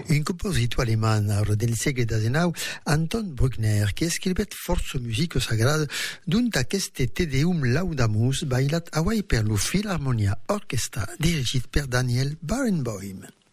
Un compositor alemán del segle XIX, Anton Bruckner, que escrivit força musica sagrada d'un d'aqueste Te Deum Laudamus bailat Hawaii per lo Philharmonia Orchestra dirigit per Daniel Barenboim.